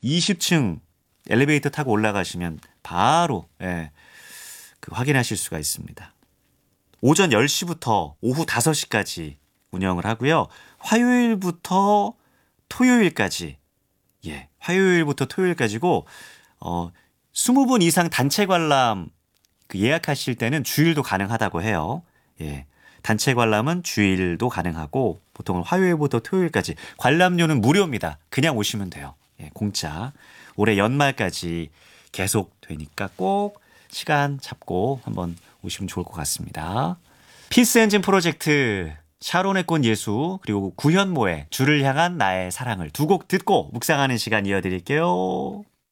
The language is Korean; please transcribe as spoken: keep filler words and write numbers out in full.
이십 층 엘리베이터 타고 올라가시면 바로 예, 그 확인하실 수가 있습니다. 오전 열 시부터 오후 다섯 시까지 운영을 하고요. 화요일부터 토요일까지 예, 화요일부터 토요일까지고 어, 이십 분 이상 단체 관람 그 예약하실 때는 주일도 가능하다고 해요. 예. 단체 관람은 주일도 가능하고 보통은 화요일부터 토요일까지 관람료는 무료입니다. 그냥 오시면 돼요. 예, 공짜. 올해 연말까지 계속 되니까 꼭 시간 잡고 한번 오시면 좋을 것 같습니다. 피스 엔진 프로젝트, 샤론의 꽃 예수, 그리고 구현모의 주를 향한 나의 사랑을 두 곡 듣고 묵상하는 시간 이어드릴게요.